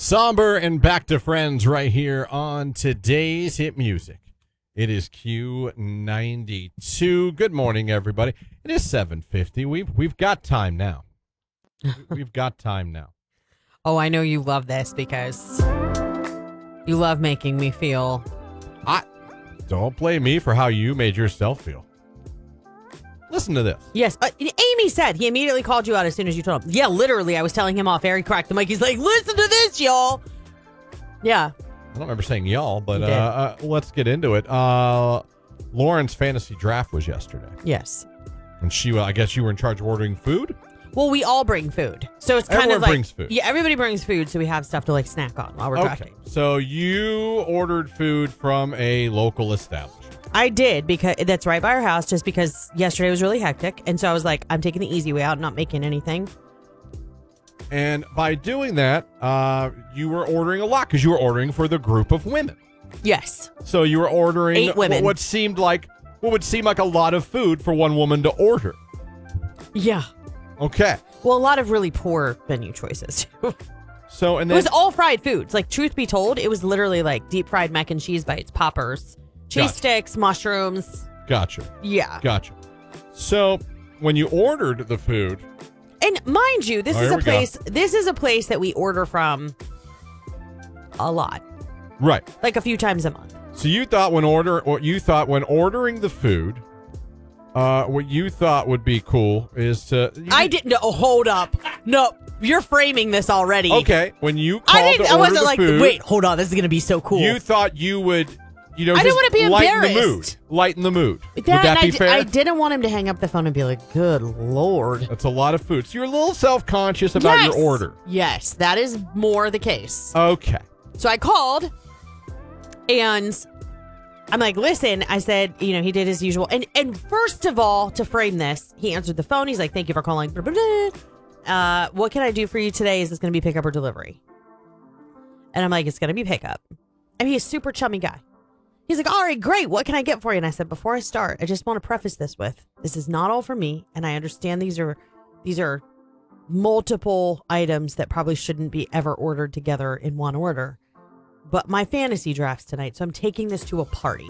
Somber and back to friends right here on today's hit music. It is Q92. Good morning, everybody. It is 7:50. We've got time now. We've got time now. Oh, I know you love this because you love making me feel. Don't blame me for how you made yourself feel. Listen to this. Yes, Amy said he immediately called you out as soon as you told him. Yeah, literally, I was telling him off air. He cracked the mic. He's like, listen to this, y'all. Yeah. I don't remember saying y'all, but let's get into it. Lauren's fantasy draft was yesterday. Yes. And I guess you were in charge of ordering food? Well, we all bring food. So it's kind Everyone of like. brings food. Yeah, everybody brings food, so we have stuff to like snack on while we're drafting. So you ordered food from a local establishment. I did, because that's right by our house, just because yesterday was really hectic. And so I was like, I'm taking the easy way out, not making anything. And by doing that, you were ordering a lot because you were ordering for the group of women. Yes. So you were ordering 8 women. what would seem like a lot of food for one woman to order. Yeah. Okay. Well, a lot of really poor menu choices. So and It then was all fried foods. Like, truth be told, it was literally like deep fried mac and cheese bites, poppers, cheese Gotcha. sticks, mushrooms. Gotcha. Yeah. Gotcha. So when you ordered the food, And mind you, this here we go. This is a place that we order from a lot, right? like a few times a month. So you thought when ordering the food, what you thought would be cool is to. I didn't know. Hold up. No, you're framing this already. Okay, when you called I to order wasn't the like, food, wait, hold on. This is going to be so cool. you thought you would, I didn't just wanna be embarrassed. Lighten the mood. Would Dad, that be fair? I didn't want him to hang up the phone and be like, good Lord. That's a lot of food. So you're a little self-conscious about Yes. your order. Yes, that is more the case. Okay. So I called and I'm like, listen, I said, he did his usual. And first of all, to frame this, he answered the phone. He's like, thank you for calling. What can I do for you today? Is this going to be pickup or delivery? And I'm like, it's going to be pickup. And he's a super chummy guy. He's like, all right, great. What can I get for you? And I said, before I start, I just want to preface this with, this is not all for me. And I understand these are multiple items that probably shouldn't be ever ordered together in one order. But my fantasy drafts tonight, so I'm taking this to a party.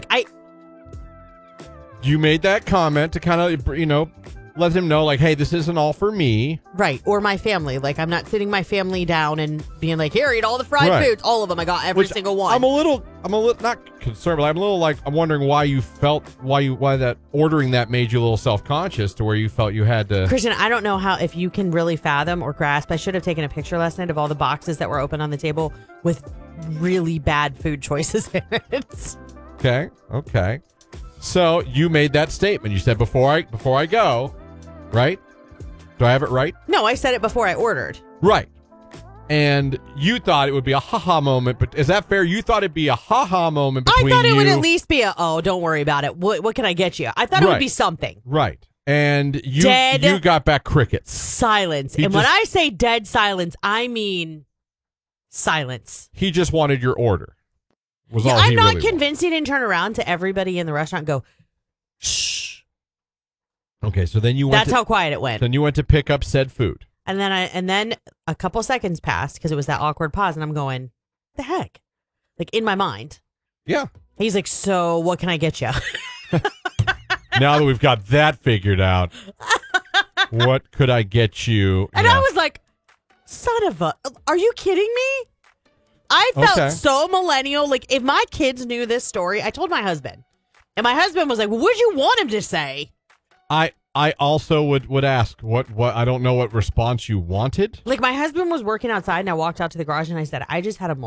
You made that comment to kind of, let him know, like, hey, this isn't all for me. Right. Or my family. Like, I'm not sitting my family down and being like, here, eat all the fried Right. foods. All of them. I got every single one. I'm a little not concerned, but I'm wondering why that ordering that made you a little self-conscious to where you felt you had to. Christian, I don't know if you can really fathom or grasp. I should have taken a picture last night of all the boxes that were open on the table with really bad food choices in it. Okay. So you made that statement. You said before I go, right? Do I have it right? No, I said it before I ordered. Right. And you thought it would be a ha-ha moment, but is that fair? You thought it'd be a ha-ha moment between you. I thought it would at least be don't worry about it. What can I get you? I thought it would be something. Right. And you Dead got back crickets. Silence. When I say dead silence, I mean silence. He just wanted your order. I'm not convinced he didn't turn around to everybody in the restaurant and go, shh. Okay, so then you went. That's how quiet it went. Then you went to pick up said food. And then a couple seconds passed because it was that awkward pause, and I'm going, the heck? Like, in my mind. Yeah. He's like, so what can I get you? Now that we've got that figured out, what could I get you? And I was like, son of a, are you kidding me? I felt so millennial. Like, if my kids knew this story, I told my husband. And my husband was like, well, what'd you want him to say? I also would ask what I don't know what response you wanted. Like, my husband was working outside and I walked out to the garage and I said, I just had a